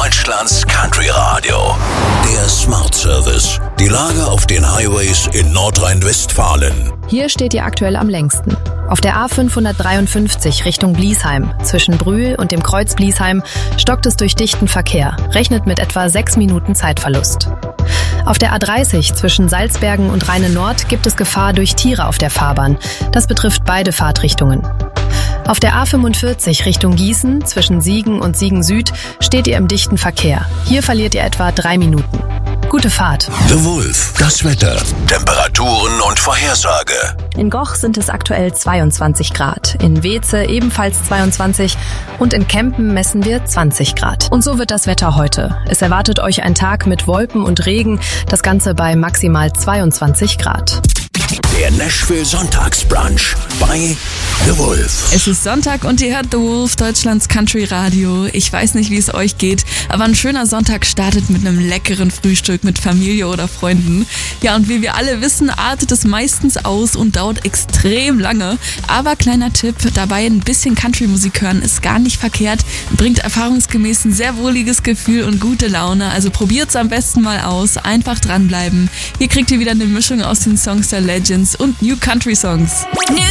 Deutschlands Country Radio. Der Smart Service. Die Lage auf den Highways in Nordrhein-Westfalen. Hier steht ihr aktuell am längsten. Auf der A553 Richtung Bliesheim, zwischen Brühl und dem Kreuz Bliesheim, stockt es durch dichten Verkehr, rechnet mit etwa 6 Minuten Zeitverlust. Auf der A30 zwischen Salzbergen und Rheine-Nord gibt es Gefahr durch Tiere auf der Fahrbahn. Das betrifft beide Fahrtrichtungen. Auf der A45 Richtung Gießen, zwischen Siegen und Siegen Süd, steht ihr im dichten Verkehr. Hier verliert ihr etwa 3 Minuten. Gute Fahrt. The Wolf, das Wetter, Temperaturen und Vorhersage. In Goch sind es aktuell 22 Grad, in Weeze ebenfalls 22 und in Kempen messen wir 20 Grad. Und so wird das Wetter heute. Es erwartet euch ein Tag mit Wolken und Regen, das Ganze bei maximal 22 Grad. Der Nashville Sonntagsbrunch bei The Wolf. Es ist Sonntag und ihr hört The Wolf, Deutschlands Country Radio. Ich weiß nicht, wie es euch geht, aber ein schöner Sonntag startet mit einem leckeren Frühstück mit Familie oder Freunden. Ja, und wie wir alle wissen, artet es meistens aus und dauert extrem lange. Aber kleiner Tipp, dabei ein bisschen Country-Musik hören ist gar nicht verkehrt, bringt erfahrungsgemäß ein sehr wohliges Gefühl und gute Laune. Also probiert's am besten mal aus, einfach dranbleiben. Hier kriegt ihr wieder eine Mischung aus den Songs der Legends und New Country Songs.